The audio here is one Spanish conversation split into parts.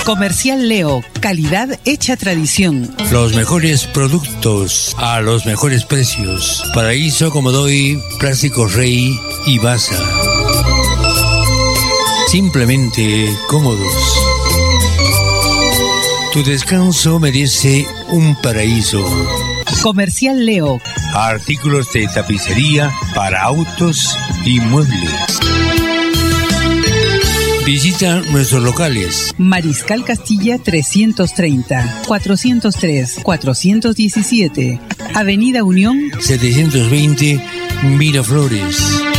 Comercial Leo, calidad hecha tradición. Los mejores productos a los mejores precios. Paraíso, Comodoy, Plásticos Rey y Baza. Simplemente cómodos. Tu descanso merece un paraíso. Comercial Leo. Artículos de tapicería para autos y muebles. Visita nuestros locales. Mariscal Castilla 330, 403, 417. Avenida Unión 720, Miraflores.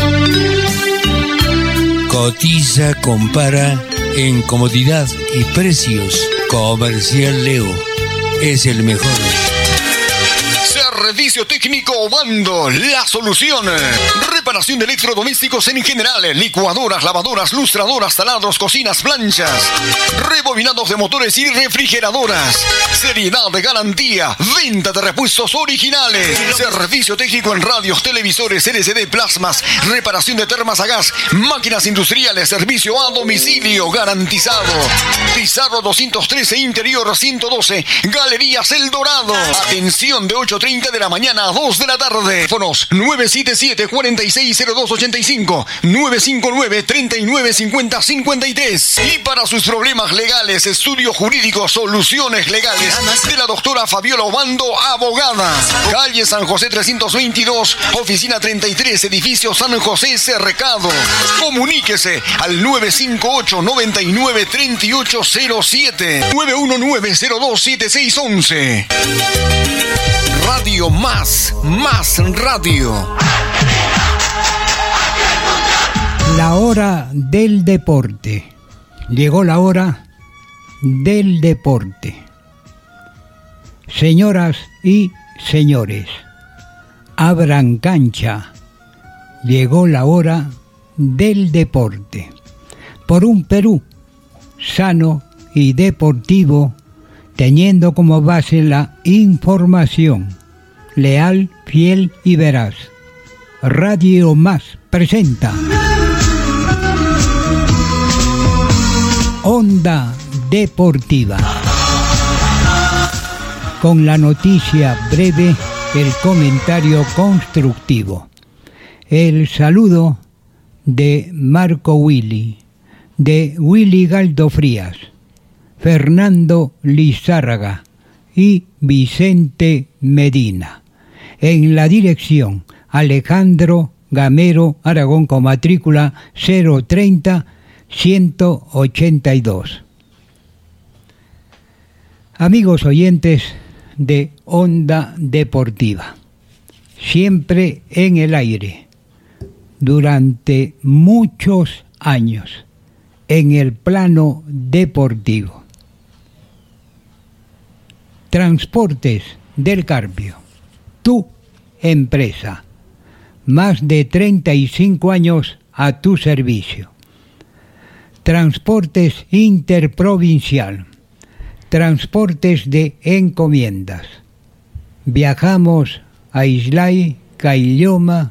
Cotiza, compara en comodidad y precios. Comercial Leo es el mejor. Servicio técnico Obando, la solución. Reparación de electrodomésticos en general, licuadoras, lavadoras, lustradoras, taladros, cocinas, planchas, rebobinados de motores y refrigeradoras. Seriedad de garantía, venta de repuestos originales. Servicio técnico en radios, televisores, LCD, plasmas, reparación de termas a gas, máquinas industriales, servicio a domicilio garantizado. Pizarro 213, interior 112, Galerías El Dorado. Atención de 8:30 de la mañana a 2 de la tarde. Teléfonos 977-460285, 959-3950-53. Y para sus problemas legales, estudio jurídico, soluciones legales de la doctora Fabiola Obando, abogada. Calle San José 322, oficina 33, edificio San José Cercado. Comuníquese al 958-993807, 919-027611. Radio Más Radio. La hora del deporte. Llegó la hora del deporte. Señoras y señores, abran cancha. Llegó la hora del deporte. Por un Perú sano y deportivo, teniendo como base la información, leal, fiel y veraz. Radio Más presenta Onda Deportiva. Con la noticia breve, el comentario constructivo. El saludo de Marco Willy, de Willy Galdo Frías, Fernando Lizárraga y Vicente Medina. En la dirección, Alejandro Gamero Aragón con matrícula 030-182. Amigos oyentes de Onda Deportiva, siempre en el aire, durante muchos años, en el plano deportivo. Transportes del Carpio, tu empresa, más de 35 años a tu servicio. Transportes interprovincial, transportes de encomiendas. Viajamos a Islay, Cailloma,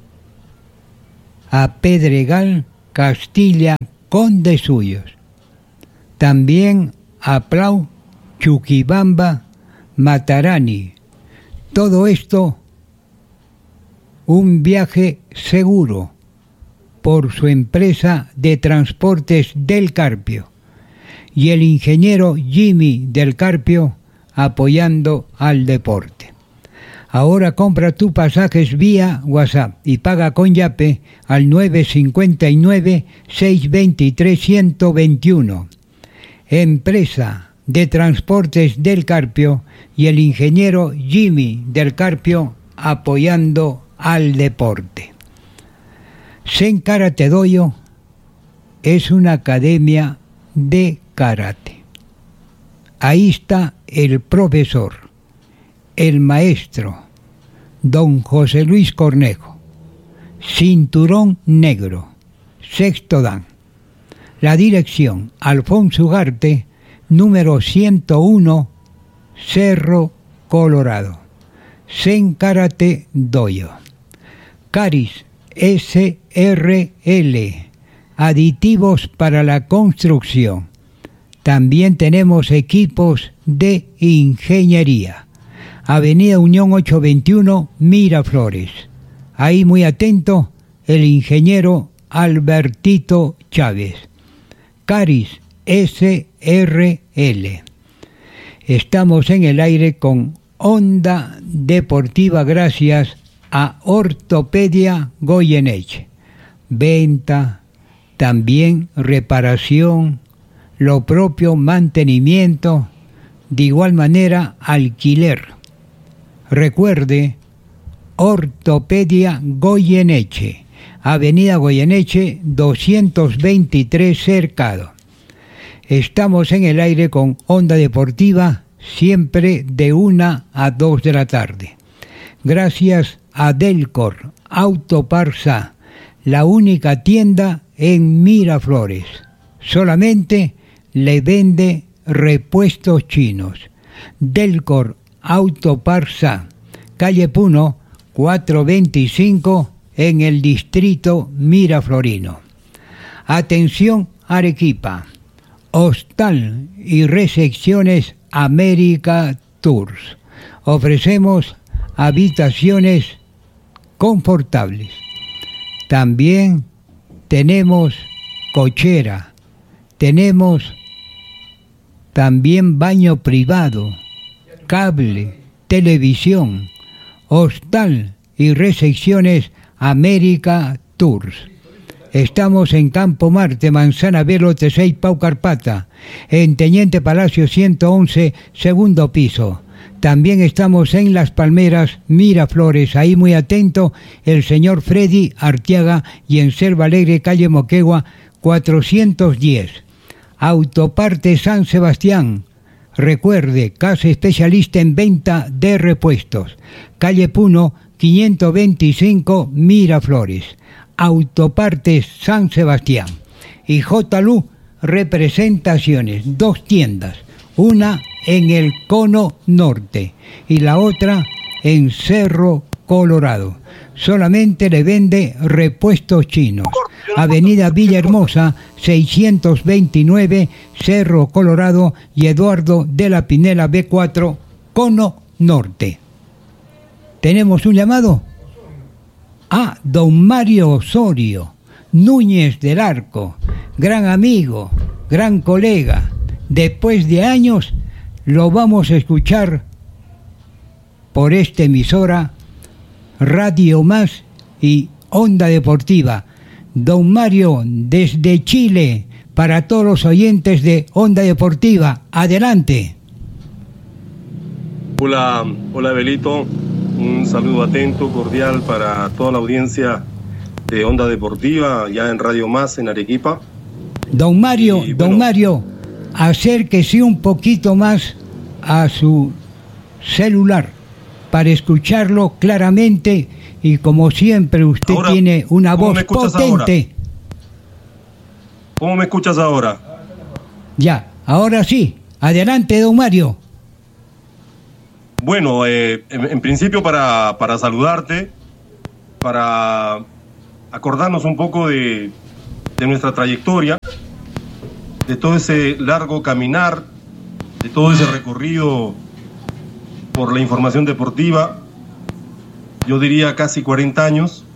a Pedregal, Castilla, Condesuyos. También a Plau, Chuquibamba, Matarani. Todo esto un viaje seguro por su empresa de transportes del Carpio y el ingeniero Jimmy del Carpio apoyando al deporte. Ahora compra tus pasajes vía WhatsApp y paga con Yape al 959-623-121. Empresa de Transportes del Carpio y el ingeniero Jimmy del Carpio apoyando al deporte. Zen Karate Dojo es una academia de karate. Ahí está el profesor, el maestro, don José Luis Cornejo, cinturón negro, sexto dan. La dirección, Alfonso Ugarte, número 101, Cerro Colorado. Zen Karate Dojo. Caris SRL, aditivos para la construcción. También tenemos equipos de ingeniería. Avenida Unión 821, Miraflores. Ahí muy atento el ingeniero Albertito Chávez. Caris SRL. Estamos en el aire con Onda Deportiva gracias a Ortopedia Goyeneche. Venta, también reparación, lo propio mantenimiento, de igual manera alquiler. Recuerde, Ortopedia Goyeneche, Avenida Goyeneche 223 Cercado. Estamos en el aire con Onda Deportiva, siempre de 1 a 2 de la tarde. Gracias a Delcor Autoparsa, la única tienda en Miraflores. Solamente le vende repuestos chinos. Delcor Autoparsa, calle Puno, 425, en el distrito miraflorino. Atención Arequipa. Hostal y recepciones América Tours. Ofrecemos habitaciones confortables. También tenemos cochera. Tenemos también baño privado, cable, televisión, hostal y recepciones América Tours. Estamos en Campo Marte, Manzana B, Lote 6, Pau Carpata, en Teniente Palacio 111, segundo piso. También estamos en Las Palmeras, Miraflores, ahí muy atento el señor Freddy Arteaga, y en Selva Alegre, calle Moquegua, 410. Autoparte San Sebastián. Recuerde, casa especialista en venta de repuestos. Calle Puno, 525, Miraflores. Autopartes San Sebastián. Y JLU Representaciones, 2 tiendas. Una en el Cono Norte y la otra en Cerro Colorado. Solamente le vende repuestos chinos. Avenida Villahermosa, 629, Cerro Colorado, y Eduardo de la Pinela B4, Cono Norte. ¿Tenemos un llamado? Don Mario Osorio Núñez del Arco, gran amigo, gran colega. Después de años lo vamos a escuchar por esta emisora, Radio Más y Onda Deportiva. Don Mario, desde Chile, para todos los oyentes de Onda Deportiva, adelante. Hola Abelito, un saludo atento, cordial para toda la audiencia de Onda Deportiva, ya en Radio Más, en Arequipa. Don Mario, acérquese un poquito más a su celular para escucharlo claramente, y como siempre usted ahora, tiene una voz potente. ¿Cómo me escuchas ahora? Ya, ahora sí. Adelante, don Mario. Bueno, en principio para saludarte, para acordarnos un poco de nuestra trayectoria, de todo ese largo caminar, de todo ese recorrido por la información deportiva, yo diría casi 40 años,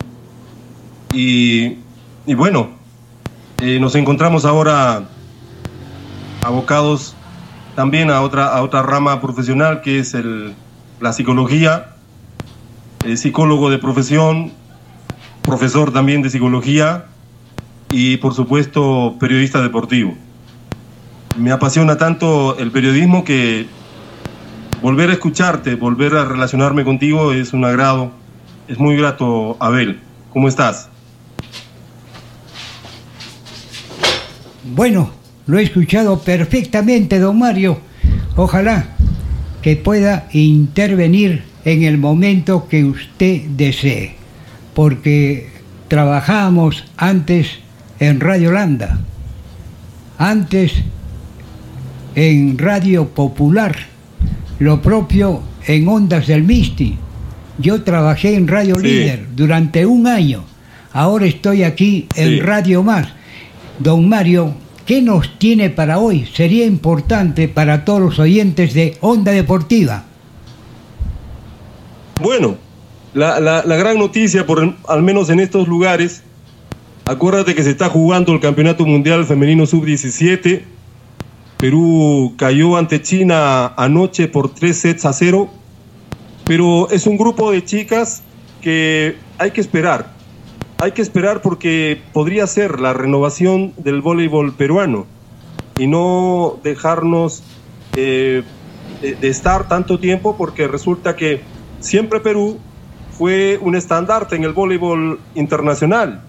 y bueno, nos encontramos ahora abocados también a otra rama profesional, que es la psicología, psicólogo de profesión, profesor también de psicología y por supuesto periodista deportivo. Me apasiona tanto el periodismo que volver a escucharte, volver a relacionarme contigo es un agrado, es muy grato. Abel, ¿cómo estás? Bueno, lo he escuchado perfectamente, don Mario. Ojalá que pueda intervenir en el momento que usted desee, porque trabajábamos antes en Radio Holanda, antes en Radio Popular, lo propio en Ondas del Misti. Yo trabajé en Radio Líder durante un año, ahora estoy aquí en Radio Más. Don Mario, ¿qué nos tiene para hoy? Sería importante para todos los oyentes de Onda Deportiva. Bueno, la gran noticia, al menos en estos lugares, acuérdate que se está jugando el Campeonato Mundial Femenino Sub-17. Perú cayó ante China anoche por 3-0, pero es un grupo de chicas que hay que esperar porque podría ser la renovación del voleibol peruano y no dejarnos de estar tanto tiempo, porque resulta que siempre Perú fue un estandarte en el voleibol internacional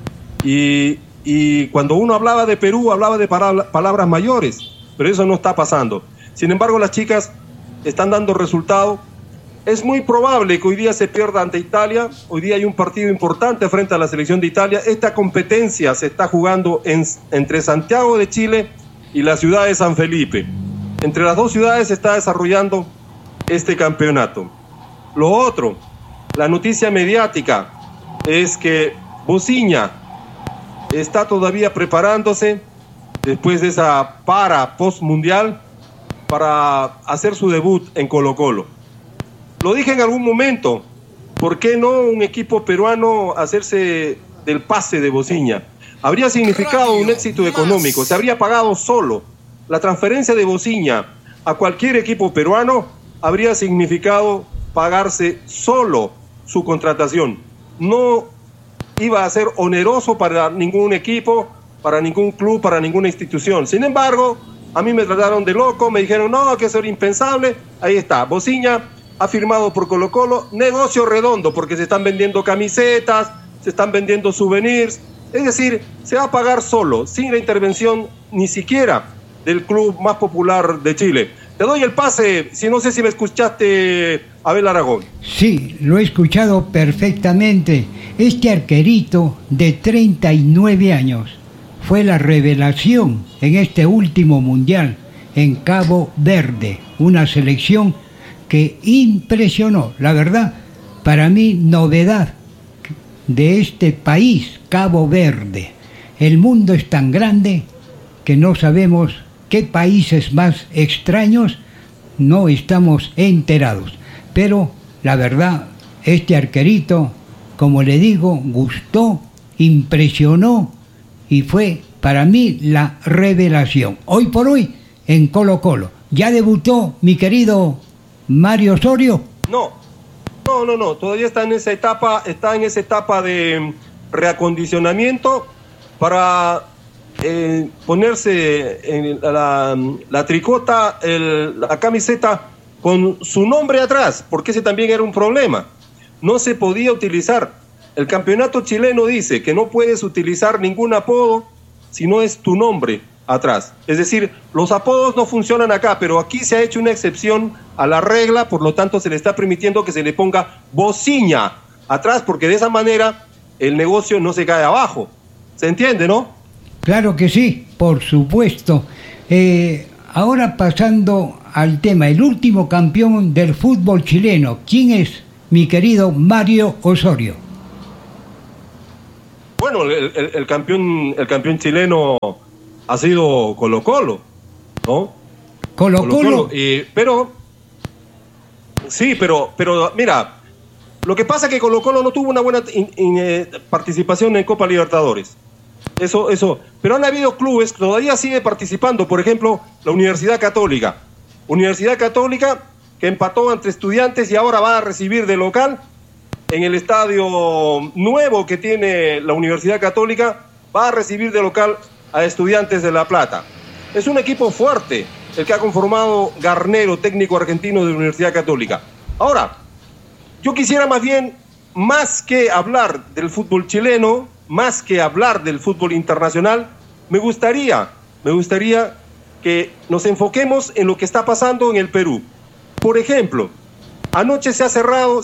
y cuando uno hablaba de Perú hablaba de palabras mayores, pero eso no está pasando. Sin embargo, las chicas están dando resultado. Es muy probable que hoy día se pierda ante Italia. Hoy día hay un partido importante frente a la selección de Italia. Esta competencia se está jugando entre Santiago de Chile y la ciudad de San Felipe. Entre las dos ciudades se está desarrollando este campeonato. Lo otro, la noticia mediática, es que Bociña está todavía preparándose después de esa post-mundial para hacer su debut en Colo-Colo. Lo dije en algún momento, ¿por qué no un equipo peruano hacerse del pase de Bociña? Habría significado un éxito económico, se habría pagado solo. La transferencia de Bociña a cualquier equipo peruano habría significado pagarse solo su contratación. No iba a ser oneroso para ningún equipo, para ningún club, para ninguna institución. Sin embargo, a mí me trataron de loco, me dijeron, no, que eso era impensable. Ahí está, Bociña ha firmado por Colo-Colo, negocio redondo, porque se están vendiendo camisetas, se están vendiendo souvenirs, es decir, se va a pagar solo, sin la intervención ni siquiera del club más popular de Chile. Te doy el pase, no sé si me escuchaste, Abel Aragón. Sí, lo he escuchado perfectamente. Este arquerito de 39 años fue la revelación en este último mundial en Cabo Verde, una selección que impresionó, la verdad, para mí novedad de este país, Cabo Verde. El mundo es tan grande que no sabemos qué países más extraños no estamos enterados. Pero la verdad, este arquerito, como le digo, gustó, impresionó y fue para mí la revelación. Hoy por hoy en Colo-Colo. ¿Ya debutó mi querido Mario Osorio? No, todavía está en esa etapa de reacondicionamiento para ponerse en la tricota, la camiseta con su nombre atrás, porque ese también era un problema. No se podía utilizar. El campeonato chileno dice que no puedes utilizar ningún apodo si no es tu nombre atrás. Es decir, los apodos no funcionan acá, pero aquí se ha hecho una excepción a la regla, por lo tanto se le está permitiendo que se le ponga Bociña atrás, porque de esa manera el negocio no se cae abajo. ¿Se entiende, no? Claro que sí, por supuesto. Ahora pasando al tema, el último campeón del fútbol chileno, ¿quién es, mi querido Mario Osorio? Bueno, el campeón chileno ha sido Colo-Colo, ¿no? Colo-Colo. Pero mira, lo que pasa es que Colo-Colo no tuvo una buena participación en Copa Libertadores. Eso. Pero han habido clubes que todavía sigue participando. Por ejemplo, la Universidad Católica. Universidad Católica que empató ante Estudiantes y ahora va a recibir de local en el estadio nuevo que tiene la Universidad Católica. Va a recibir de local a Estudiantes de La Plata. Es un equipo fuerte el que ha conformado Garnero, técnico argentino de la Universidad Católica. Ahora, yo quisiera más que hablar del fútbol chileno, más que hablar del fútbol internacional, me gustaría que nos enfoquemos en lo que está pasando en el Perú. Por ejemplo, anoche se cerró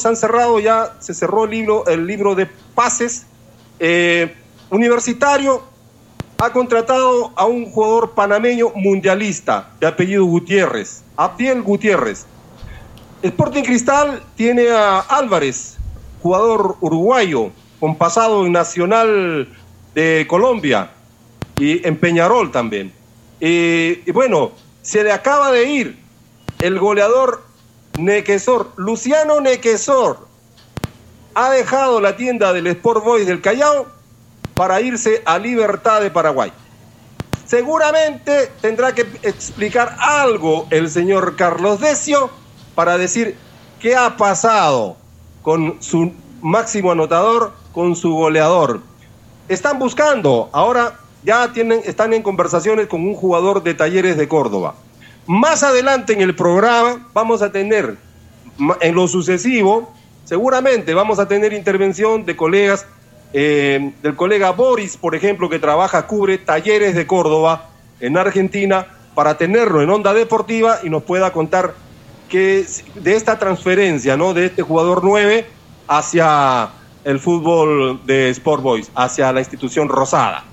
el libro de pases. Universitario ha contratado a un jugador panameño mundialista de apellido Gutiérrez, Abdiel Gutiérrez. Sporting Cristal tiene a Álvarez, jugador uruguayo con pasado en Nacional de Colombia, y en Peñarol también. Y bueno, se le acaba de ir el goleador Nequesor, Luciano Nequesor. Ha dejado la tienda del Sport Boys del Callao para irse a Libertad de Paraguay. Seguramente tendrá que explicar algo el señor Carlos Decio para decir qué ha pasado con su máximo anotador, con su goleador. Están buscando, ahora ya están en conversaciones con un jugador de Talleres de Córdoba. Más adelante en el programa vamos a tener, en lo sucesivo, seguramente vamos a tener intervención de colegas, del colega Boris, por ejemplo, que cubre Talleres de Córdoba en Argentina, para tenerlo en Onda Deportiva y nos pueda contar que de esta transferencia, ¿no?, de este jugador 9 hacia el fútbol de Sport Boys, hacia la institución rosada.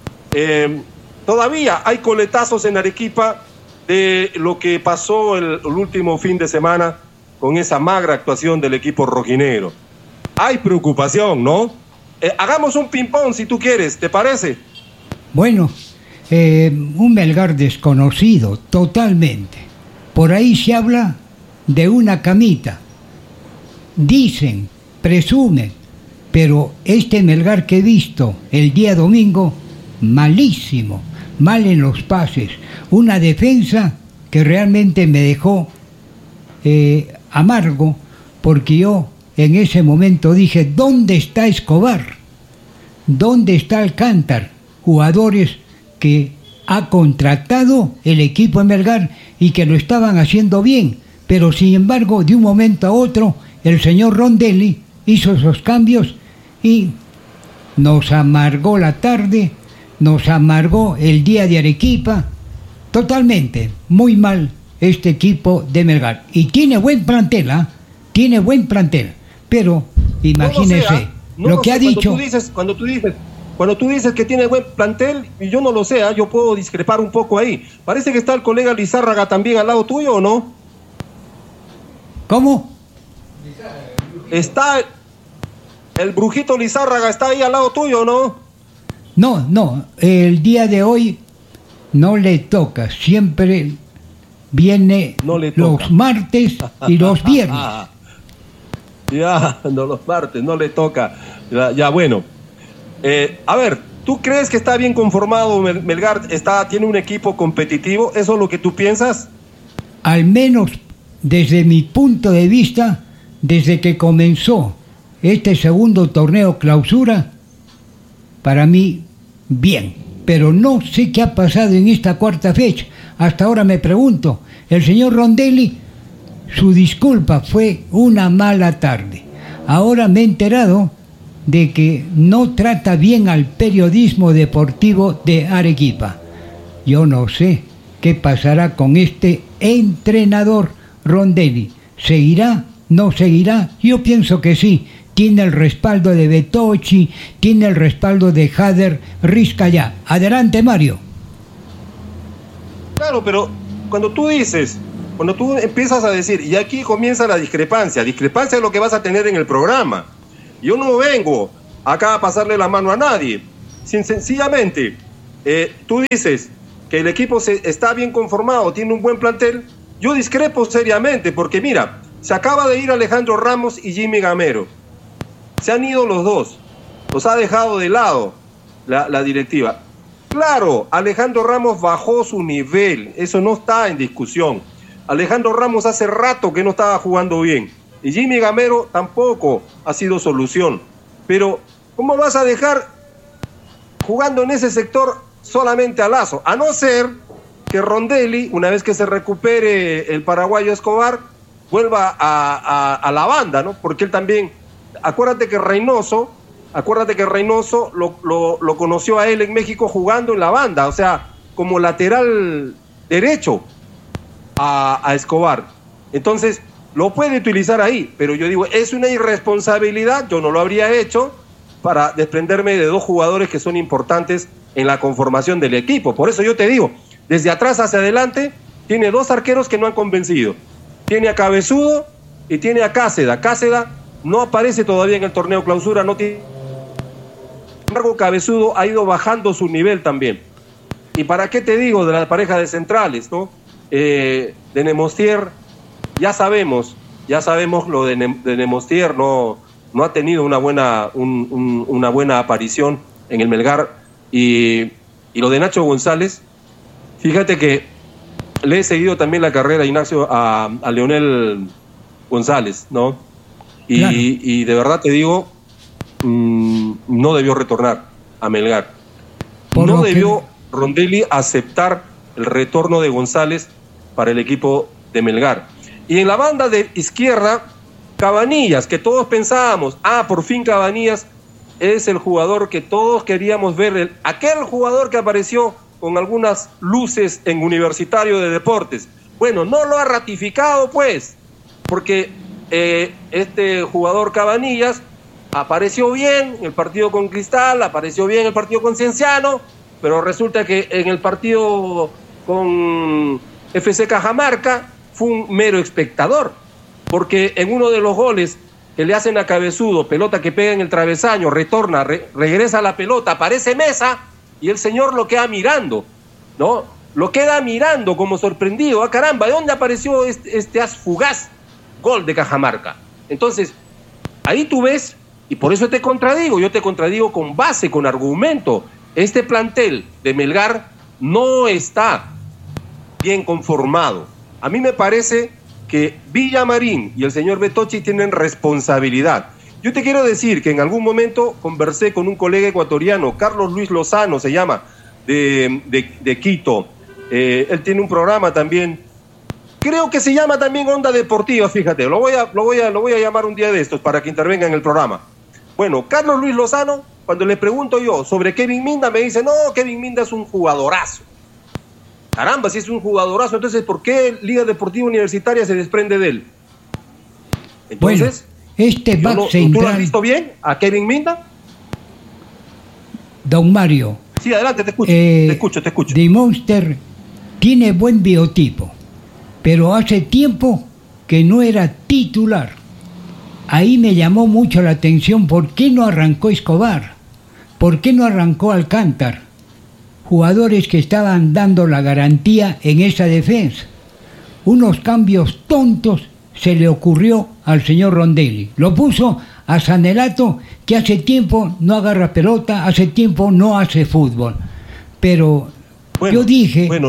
Todavía hay coletazos en Arequipa de lo que pasó el último fin de semana con esa magra actuación del equipo rojinegro. Hay preocupación, ¿no? Hagamos un ping-pong si tú quieres, ¿te parece? Bueno, un Melgar desconocido, totalmente. Por ahí se habla de una camita. Dicen, presumen, pero este Melgar que he visto el día domingo, malísimo, mal en los pases. Una defensa que realmente me dejó amargo, porque yo en ese momento dije, ¿dónde está Escobar? ¿Dónde está Alcántar? Jugadores que ha contratado el equipo de Melgar y que lo estaban haciendo bien, pero sin embargo, de un momento a otro, el señor Rondelli hizo esos cambios y nos amargó la tarde, nos amargó el día de Arequipa, totalmente, muy mal este equipo de Melgar. Y tiene buen plantel, ¿eh? Tiene buen plantel, pero imagínese lo que ha dicho. Cuando tú dices que tiene buen plantel, y yo no lo sé, yo puedo discrepar un poco ahí. Parece que está el colega Lizárraga también al lado tuyo, ¿o no? ¿Cómo? Está el brujito Lizárraga, está ahí al lado tuyo, ¿no? No, el día de hoy no le toca, siempre viene los martes y los viernes. Ya, no, los martes, no le toca. Ya bueno. A ver, ¿tú crees que está bien conformado Melgar? ¿Tiene un equipo competitivo? ¿Eso es lo que tú piensas? Al menos desde mi punto de vista, desde que comenzó este segundo torneo clausura, para mí, bien. Pero no sé qué ha pasado en esta cuarta fecha. Hasta ahora me pregunto, el señor Rondelli, su disculpa fue una mala tarde. Ahora me he enterado de que no trata bien al periodismo deportivo de Arequipa. Yo no sé qué pasará con este entrenador Rondelli. ¿Seguirá? ¿No seguirá? Yo pienso que sí. Tiene el respaldo de Betochi, tiene el respaldo de Jader Rizcayá. Adelante, Mario. Claro, pero cuando tú empiezas a decir, y aquí comienza la discrepancia es lo que vas a tener en el programa. Yo no vengo acá a pasarle la mano a nadie. Sencillamente, tú dices que el equipo está bien conformado, tiene un buen plantel. Yo discrepo seriamente, porque mira, se acaba de ir Alejandro Ramos y Jimmy Gamero. Se han ido los dos, los ha dejado de lado la directiva. Claro, Alejandro Ramos bajó su nivel, eso no está en discusión. Alejandro Ramos hace rato que no estaba jugando bien, y Jimmy Gamero tampoco ha sido solución. Pero, ¿cómo vas a dejar jugando en ese sector solamente a Lazo? A no ser que Rondelli, una vez que se recupere el paraguayo Escobar, vuelva a la banda, ¿no? Porque él también... Acuérdate que Reynoso lo conoció a él en México jugando en la banda, o sea, como lateral derecho a Escobar. Entonces, lo puede utilizar ahí, pero yo digo, es una irresponsabilidad, yo no lo habría hecho para desprenderme de dos jugadores que son importantes en la conformación del equipo. Por eso yo te digo, desde atrás hacia adelante, tiene dos arqueros que no han convencido. Tiene a Cabezudo y tiene a Cáceda. Cáceda no aparece todavía en el torneo clausura, no tiene. Sin embargo, Cabezudo ha ido bajando su nivel también. ¿Y para qué te digo de la pareja de centrales, no? De Nemostier, ya sabemos lo de Nemostier, no ha tenido una buena aparición en el Melgar, y lo de Nacho González, fíjate que le he seguido también la carrera, Ignacio, a Leonel González, ¿no? Claro. Y de verdad te digo, no debió retornar a Melgar. No debió Rondelli aceptar el retorno de González para el equipo de Melgar. Y en la banda de izquierda, Cabanillas, que todos pensábamos, por fin Cabanillas es el jugador que todos queríamos ver, aquel jugador que apareció con algunas luces en Universitario de Deportes. Bueno, no lo ha ratificado, pues, porque este jugador Cabanillas apareció bien en el partido con Cristal, apareció bien en el partido con Cienciano, pero resulta que en el partido con FC Cajamarca fue un mero espectador, porque en uno de los goles que le hacen a Cabezudo, pelota que pega en el travesaño, retorna, regresa la pelota, aparece Mesa, y el señor lo queda mirando, ¿no? Lo queda mirando como sorprendido. Caramba, ¿de dónde apareció este as fugaz? Gol de Cajamarca. Entonces, ahí tú ves, y por eso te contradigo, yo te contradigo con base, con argumento. Este plantel de Melgar no está bien conformado. A mí me parece que Villamarín y el señor Betocchi tienen responsabilidad. Yo te quiero decir que en algún momento conversé con un colega ecuatoriano, Carlos Luis Lozano se llama, de Quito. Él tiene un programa también, creo que se llama también Onda Deportiva, fíjate, lo voy a llamar un día de estos para que intervenga en el programa. Bueno, Carlos Luis Lozano, cuando le pregunto yo sobre Kevin Minda, me dice, no, Kevin Minda es un jugadorazo. Caramba, si es un jugadorazo, entonces ¿por qué Liga Deportiva Universitaria se desprende de él? Entonces, bueno, ¿tú lo has visto bien a Kevin Minda? Don Mario. Sí, adelante, te escucho. The Monster tiene buen biotipo, pero hace tiempo que no era titular. Ahí me llamó mucho la atención por qué no arrancó Escobar, por qué no arrancó Alcántar, jugadores que estaban dando la garantía en esa defensa. Unos cambios tontos se le ocurrió al señor Rondelli. Lo puso a Sanelato, que hace tiempo no agarra pelota, hace tiempo no hace fútbol. Pero bueno, yo dije... Bueno,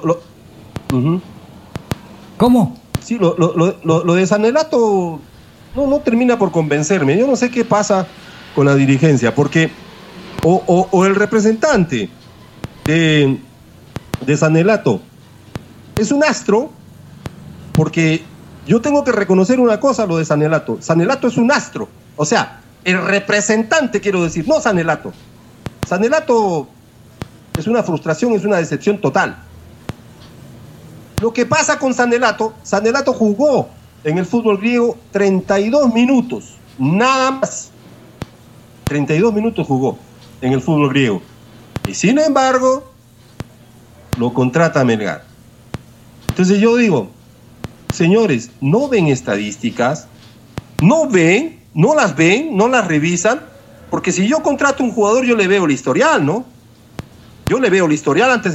¿Cómo? Sí, lo de Sanelato no termina por convencerme. Yo no sé qué pasa con la dirigencia, porque o el representante de Sanelato es un astro, porque yo tengo que reconocer una cosa, lo de Sanelato. Sanelato es un astro, o sea, el representante, quiero decir, no Sanelato. Sanelato es una frustración, es una decepción total. Lo que pasa con Sanelato jugó en el fútbol griego 32 minutos, nada más. 32 minutos jugó en el fútbol griego. Y sin embargo, lo contrata Melgar. Entonces yo digo, señores, ¿no ven estadísticas? ¿No las ven? ¿No las revisan? Porque si yo contrato a un jugador, yo le veo el historial, ¿no? Yo le veo el historial antes de